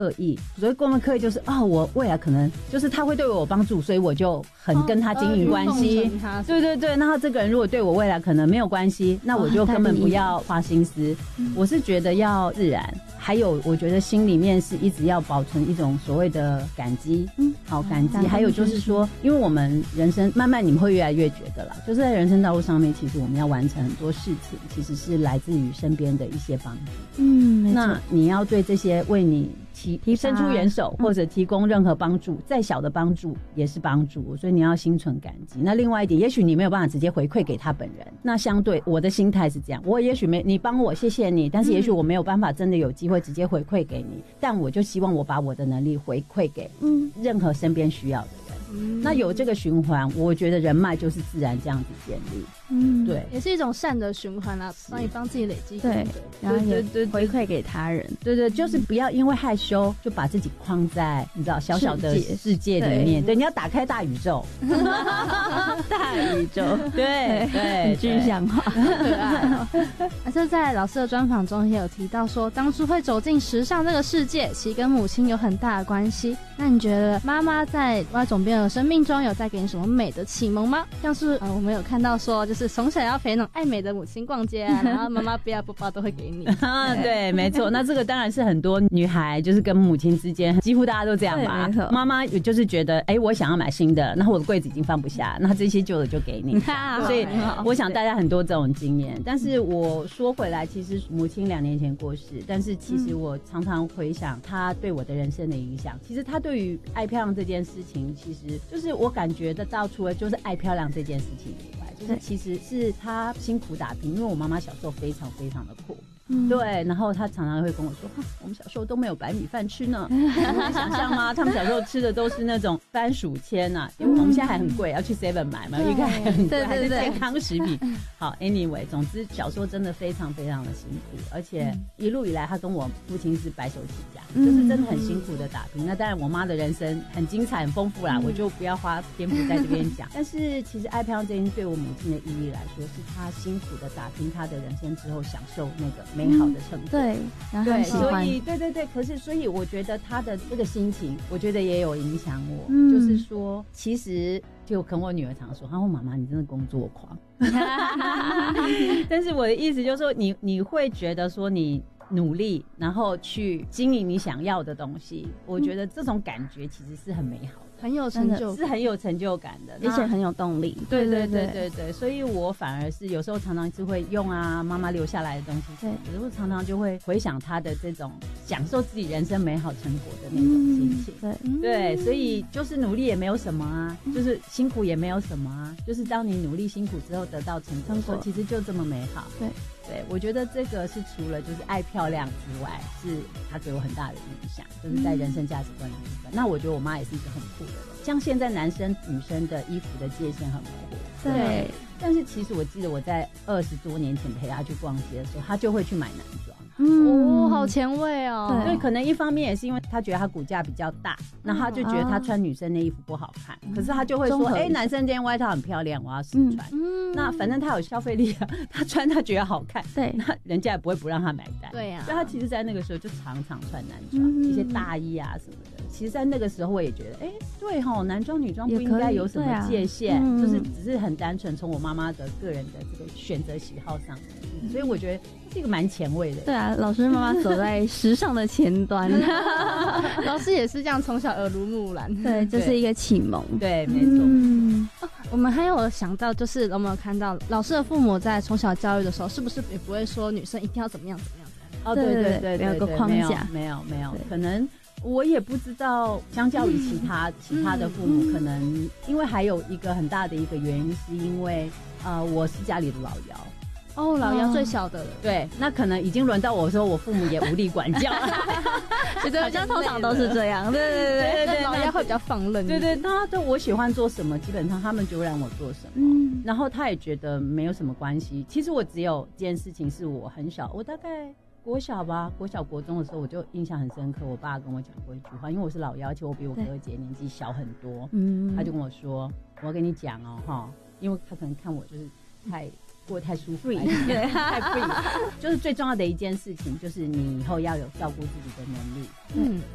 恶意，所谓过分刻意就是我未来可能就是他会对我有帮助，所以我就很跟他经营关系。对对对，然后这个人如果对我未来可能没有关系，那我就根本不要花心思。我是觉得要自然。还有我觉得心里面是一直要保存一种所谓的感激，好感激。还有就是说，因为我们人生慢慢你们会越来越觉得啦，就是在人生道路上面，其实我们要完成很多事情，其实是来自于身边的一些帮助。那你要对这些为你伸出援手或者提供任何帮助，再小的帮助也是帮助，所以你要心存感激。那另外一点，也许你没有办法直接回馈给他本人，那相对我的心态是这样，我也许你帮我谢谢你，但是也许我没有办法真的有机会直接回馈给你，但我就希望我把我的能力回馈给任何身边需要的人。那有这个循环，我觉得人脉就是自然这样子建立。对， 也是一种善的循环啦，帮自己累积。 对，然后也回馈给他人。 对对，就是不要因为害羞就把自己框在你知道小小的世界里面。对，你要打开大宇宙。 大宇宙， 对对， 具象化， 可爱。这在老师的专访中也有提到说，当初会走进时尚这个世界，其实跟母亲有很大的关系。那你觉得妈妈在外总编的生命中有带给你什么美的启蒙吗？像是我们有看到说，就是从小要陪那种爱美的母亲逛街啊，然后妈妈不要不包都会给你。 对，没错。那这个当然是很多女孩就是跟母亲之间，几乎大家都这样吧。妈妈就是觉得，我想要买新的，然后我的柜子已经放不下，那这些旧的就给你。所以我想大家很多这种经验。但是我说回来，其实母亲2年前过世，但是其实我常常回想她对我的人生的影响。其实她对于爱漂亮这件事情，其实就是我感觉得到，除了就是爱漂亮这件事情以外，就是其实是她辛苦打拼。因为我妈妈小时候非常非常的苦。对，然后他常常会跟我说，我们小时候都没有白米饭吃呢。你能想象吗？他们小时候吃的都是那种番薯签啊，因为我们现在还很贵，要去 7 买嘛，一看还很贵，还是健康食品。好 ，anyway， 总之小时候真的非常非常的辛苦，而且一路以来他跟我父亲是白手起家，就是真的很辛苦的打拼。那当然我妈的人生很精彩很丰富啦，我就不要花篇幅在这边讲。但是其实爱漂亮这件事对我母亲的意义来说，是她辛苦的打拼她的人生之后享受那个美好的成果。 对，然后很喜欢。 所以对，可是所以我觉得她的这个心情，我觉得也有影响我。就是说，其实就跟我女儿常说，她说妈妈你真的工作狂。但是我的意思就是说，你会觉得说你努力，然后去经营你想要的东西，我觉得这种感觉其实是很美好的。 很有成就感， 是很有成就感的， 而且很有动力。 对，所以我反而是有时候常常是会用妈妈留下来的东西，对，有时候常常就会回想她的这种享受自己人生美好成果的那种心情。对，所以就是努力也没有什么啊，就是辛苦也没有什么啊，就是当你努力辛苦之后得到成果，其实就这么美好。对，我觉得这个是除了就是爱漂亮之外，是它给我很大的影响，就是在人生价值观的部分。那我觉得我妈也是一个很酷的人，像现在男生女生的衣服的界限很模糊。对，但是其实我记得我在20多年前陪她去逛街的时候，她就会去买男装。 好前卫哦。 对，可能一方面也是因为他觉得他骨架比较大，那他就觉得他穿女生的衣服不好看，可是他就会说，男生这件外套很漂亮，我要试穿。那反正他有消费力啊，他穿他觉得好看，对，那人家也不会不让他买单。对呀，所以他其实在那个时候就常常穿男装，一些大衣啊什么的。其实在那个时候我也觉得，对齁，男装女装不应该有什么界限，就是只是很单纯从我妈妈的个人的这个选择喜好上，所以我觉得是一个蛮前卫的。 对啊，老师妈妈走在时尚的前端， 老师也是这样，从小耳濡目染。 对，这是一个启蒙。 对，没错。 我们还有想到，就是有没有看到老师的父母在从小教育的时候，是不是也不会说女生一定要怎么样怎么样？ 对， 没有个框架， 没有，可能我也不知道，相较于其他的父母，可能因为还有一个很大的一个原因，是因为我是家里的老幺。 老幺最小的了。 对，那可能已经轮到我说，我父母也无力管教。 好像通常都是这样。对， 老幺会比较放任。 对，他对我喜欢做什么，基本上他们就让我做什么。然后他也觉得没有什么关系。其实我只有这件事情是我很小，我大概国小国中的时候，我就印象很深刻。我爸跟我讲过一句话，因为我是老幺，而且我比我哥姐年纪小很多。他就跟我说：“我要跟你讲因为他可能看我就是过得太舒服，太 free， 就是最重要的一件事情，就是你以后要有照顾自己的能力。